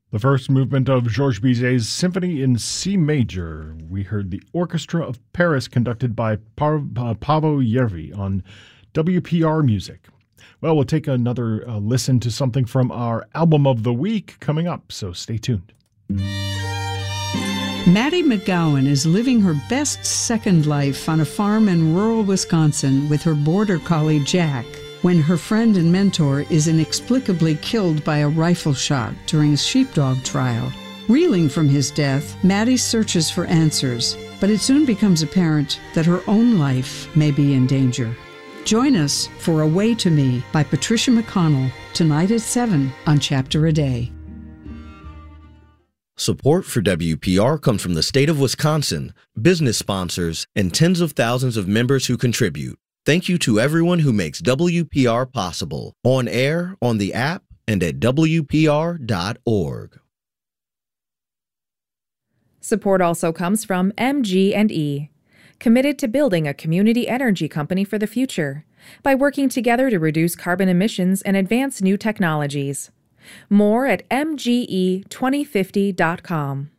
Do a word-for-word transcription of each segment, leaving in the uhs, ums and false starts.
The first movement of Georges Bizet's Symphony in C major. We heard the Orchestra of Paris conducted by Par- uh, Paavo Järvi on W P R Music. Well, we'll take another uh, listen to something from our Album of the Week coming up, so stay tuned. Maddie McGowan is living her best second life on a farm in rural Wisconsin with her border collie Jack, when her friend and mentor is inexplicably killed by a rifle shot during a sheepdog trial. Reeling from his death, Maddie searches for answers, but it soon becomes apparent that her own life may be in danger. Join us for Away to Me by Patricia McConnell, tonight at seven on Chapter a Day. Support for W P R comes from the state of Wisconsin, business sponsors, and tens of thousands of members who contribute. Thank you to everyone who makes W P R possible, on air, on the app, and at W P R dot org. Support also comes from M G and E, committed to building a community energy company for the future by working together to reduce carbon emissions and advance new technologies. More at M G E twenty fifty dot com.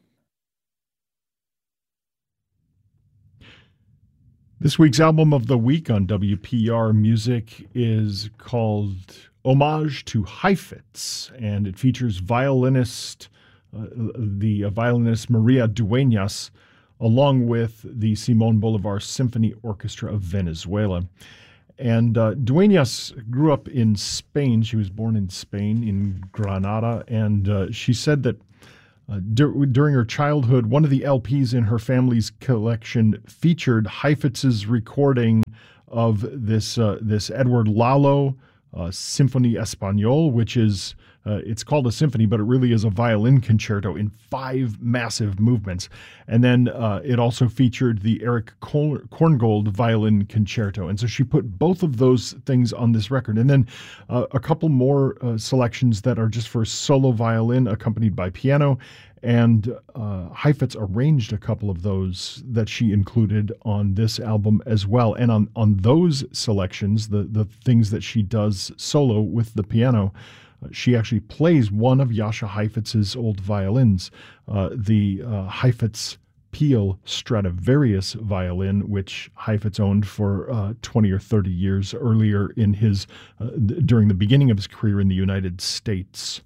This week's Album of the Week on W P R Music is called Homage to Heifetz, and it features violinist, uh, the uh, violinist Maria Dueñas, along with the Simón Bolívar Symphony Orchestra of Venezuela. And uh, Dueñas grew up in Spain. She was born in Spain, in Granada, and uh, she said that Uh, dur- during her childhood, one of the L Ps in her family's collection featured Heifetz's recording of this uh, this Edward Lalo uh, Symphony Español, which is, uh, it's called a symphony, but it really is a violin concerto in five massive movements. And then uh, it also featured the Eric Korn- Korngold violin concerto. And so she put both of those things on this record. And then uh, a couple more uh, selections that are just for solo violin accompanied by piano. And uh, Heifetz arranged a couple of those that she included on this album as well. And on, on those selections, the, the things that she does solo with the piano, uh, she actually plays one of Jascha Heifetz's old violins, uh, the uh, Heifetz Peel Stradivarius violin, which Heifetz owned for uh, twenty or thirty years earlier in his, uh, th- during the beginning of his career in the United States.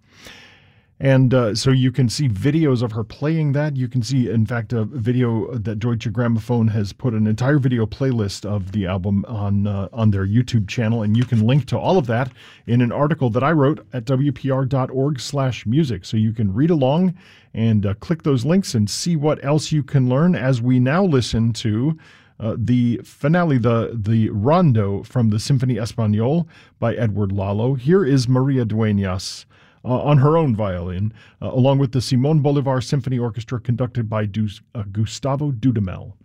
And uh, so you can see videos of her playing that. You can see, in fact, a video that Deutsche Grammophon has put an entire video playlist of the album on uh, on their YouTube channel. And you can link to all of that in an article that I wrote at W P R dot org slash music. So you can read along and uh, click those links and see what else you can learn as we now listen to uh, the finale, the, the rondo from the Symphony Español by Edward Lalo. Here is Maria Dueñas Uh, on her own violin, uh, along with the Simón Bolívar Symphony Orchestra conducted by Du- uh, Gustavo Dudamel.